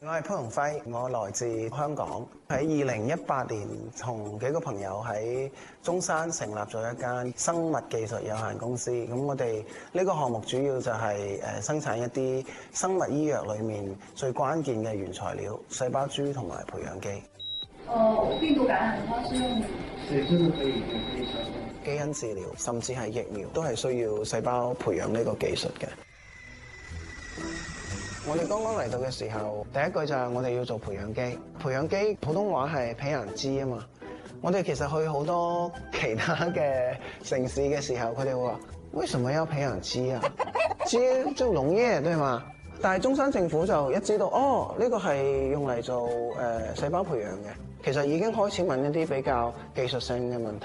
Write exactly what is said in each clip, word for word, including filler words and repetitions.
我係潘鴻輝，我來自香港。喺二零一八年，同幾個朋友喺中山成立咗一間生物技術有限公司。咁我哋呢個項目主要就係誒生產一啲生物醫藥裡面最關鍵嘅原材料——細胞株同埋培養基。 哦，病毒感染的話是用？ 對，真的可以可以使用。基因治療甚至係疫苗都係需要細胞培養呢個技術嘅。我哋剛剛嚟到嘅時候，第一句就係我哋要做培養基。培養基普通話係培養基啊嘛。我哋其實去好多其他嘅城市嘅時候，佢哋會話：為什麼要培養基啊？基就農業對嘛？但係中山政府就一知道，哦，呢個係用嚟做誒、呃、細胞培養嘅，其實已經開始問一啲比較技術性嘅問題。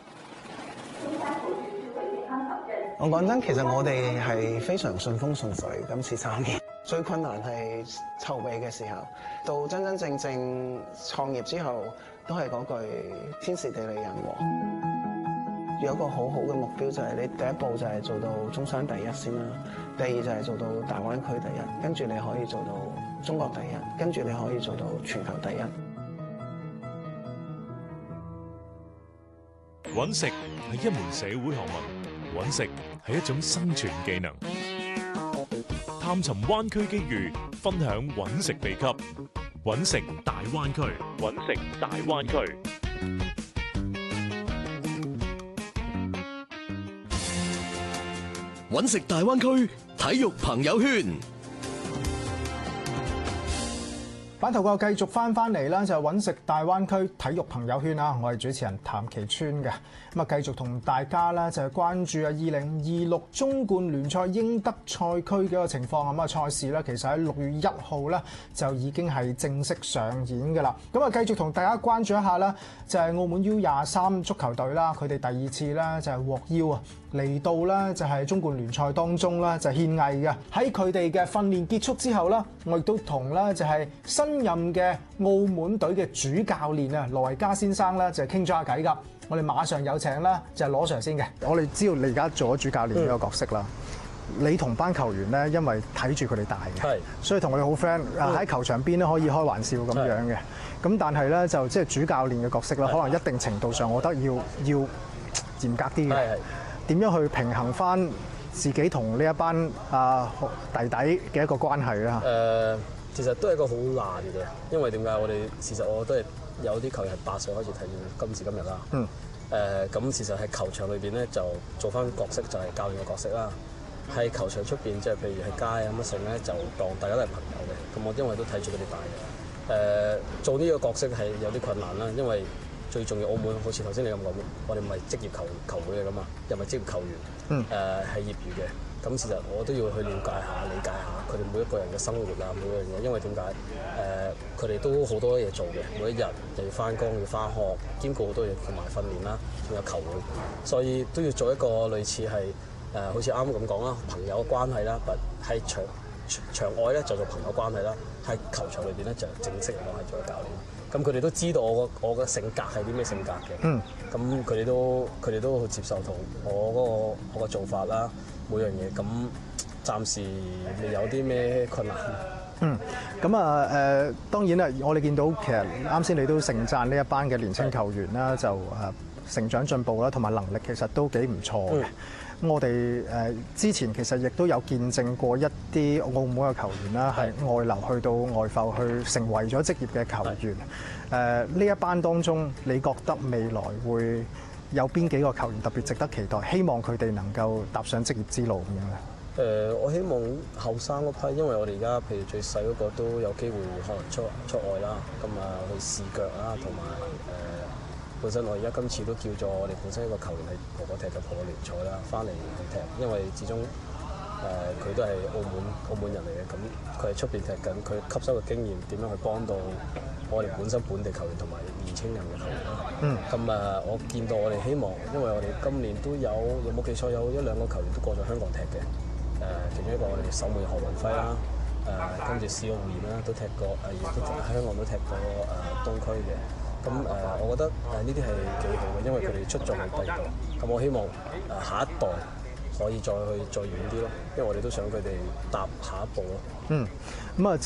我講真，其實我哋係非常順風順水，今次參與。最困難係籌備嘅時候，到真真正正創業之後，都係嗰句天時地利人和。有一個好好嘅目標就係你第一步就係做到中山第一先啦，第二就係做到大灣區第一，跟住你可以做到中國第一，跟住你可以做到全球第一。 搵食係一門社會學問，搵食係一種生存技能。探尋灣區機遇，分享搵食秘笈，搵食大灣區，搵食大灣區。 搵食大灣區體育朋友圈。 版頭個繼續翻翻嚟啦，就係搵食大灣區體育朋友圈啦。我係主持人譚其川嘅，咁啊繼續同大家咧就係關注啊二零二六中冠聯賽英德賽區嘅一個情況。咁啊賽事咧其實喺六月一號咧就已經係正式上演㗎啦。咁啊繼續同大家關注一下啦，就係澳門 U 廿三足球隊啦，佢哋第二次咧就係獲邀啊嚟到咧就係中冠聯賽當中啦就獻藝嘅。喺佢哋嘅訓練結束之後啦，我亦都同咧就係新新任嘅澳門隊嘅主教練啊，羅維嘉先生咧就係傾咗下偈㗎。我哋馬上有請啦，就係羅 Sir 先嘅。我哋知道你而家做咗主教練呢個角色啦，嗯、你同班球員咧，因為睇住佢哋大嘅，所以同佢哋好 friend。喺球場邊咧可以開玩笑咁樣嘅。咁但係咧就即係主教練嘅角色啦，可能一定程度上，我覺得要要嚴格啲嘅。點樣去平衡翻自己同呢一班啊弟弟嘅一個關係咧？誒。 其實都係一個好難嘅，因為點解我哋事實我都係有啲球員係八歲開始睇住今時今日啦。嗯。誒咁、呃，事實喺球場裏邊咧就做翻角色就係教練嘅角色啦。喺球場出邊即係譬如喺街啊乜剩咧，就當大家都係朋友嘅。咁我因為都睇住佢哋大嘅。誒、呃、做呢個角色係有啲困難啦，因為最重要澳門好似頭先你咁講，我哋唔係職業球球會嚟噶嘛，又唔係職業球員。嗯。誒係業餘嘅。咁其實我都要去了解下、理解下佢哋每一個人嘅生活啊，每樣嘢，因為點解？誒，佢哋都好多嘢做嘅，每一日又要翻工、要翻學，兼顧好多嘢同埋訓練啦，仲有球會，所以都要做一個類似係誒、呃，好似啱啱咁講啦，朋友關係啦，但係場場外咧就做朋友關係啦，喺球場裏邊咧就正式嚟講係做教練。咁佢哋都知道我個我嘅性格係啲咩性格嘅。嗯。咁佢哋都佢哋都好接受同我嗰、嗰個我嘅做法啦。每樣嘢咁，暫時未有啲咩困難。 嗯，咁啊誒，當然啦，我哋見到其實啱先你都盛讚呢一班嘅年輕球員啦，就誒成長進步啦，同埋能力其實都幾唔錯嘅。咁、嗯、我哋誒之前其實亦都有見證過一啲澳門嘅球員啦，係外流去到外埠去成為咗職業嘅球員。誒呢一班當中，你覺得未來會有邊幾個球員特別值得期待？希望佢哋能夠踏上職業之路咁樣咧。 誒、呃，我希望後生嗰批，因為我哋而家譬如最細嗰個都有機會可能出出外啦，咁啊去試腳啦，同埋誒本身我而家今次都叫咗我哋本身一個球員係婆婆踢嘅婆婆聯賽啦，翻嚟去踢，因為始終誒佢、呃、都係澳門澳門人嚟嘅，咁佢喺出邊踢緊，佢吸收嘅經驗點樣去幫到我哋本身本地球員同埋年青人嘅球員啦。嗯。咁啊，我見到我哋希望，因為我哋今年都有有冇記錯有一兩個球員都過咗香港踢嘅。誒、呃，其中一個我哋守門員何文輝啦，誒、呃，跟住史浩賢啦，都踢過，誒、呃，亦都喺香港都踢過誒、呃、東區嘅。咁誒、呃，我覺得誒呢啲係幾好嘅，因為佢哋出咗去第二度。咁我希望誒、呃、下一代可以再去再遠啲咯，因為我哋都想佢哋踏下一步咯。嗯。咁啊，至